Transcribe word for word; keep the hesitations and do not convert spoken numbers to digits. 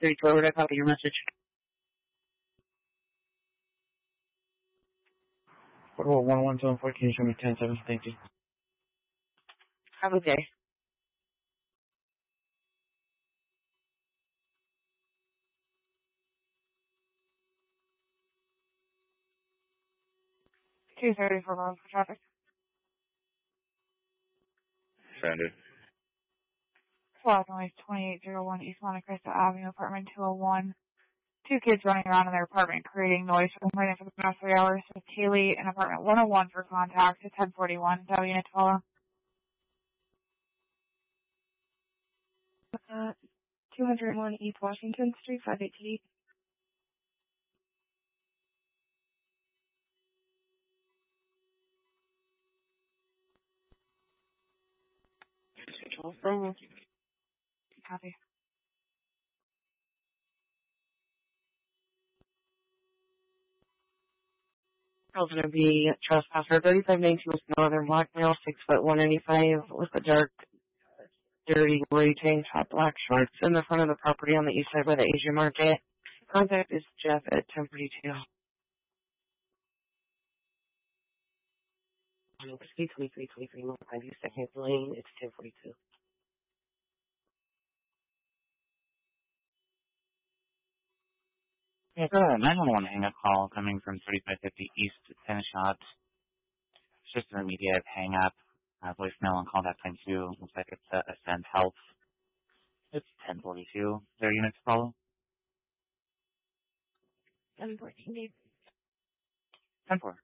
thirty-two, where would I copy your message? Portable one one seven four, can you show me ten seven? Thank you. Have a good day. two thirty for road for traffic. Standard. Flat noise twenty-eight oh one East Monte Cristo Avenue, apartment two oh one. Two kids running around in their apartment creating noise for complaining for the past three hours. So Kaylee in apartment one oh one for contact at ten forty-one. That unit to follow. Uh, two oh one East Washington Street, five eighty-eight. From copy. Girl's gonna be trespasser thirty-five nineteen with no other black male, six foot one eighty-five with a dark, dirty gray tank top, black shorts in the front of the property on the east side by the Asian market. Contact is Jeff at ten forty-two. Three twenty-three twenty-three ninety seconds lane. It's ten forty-two. Yeah, got a nine one one hang-up call coming from thirty-five fifty East Tennis Shot. It's just an immediate hang-up. Uh, voicemail on call that time two. Looks like it's uh, Ascend Health. It's ten forty-two. Is there a unit to follow? ten fourteen. ten four.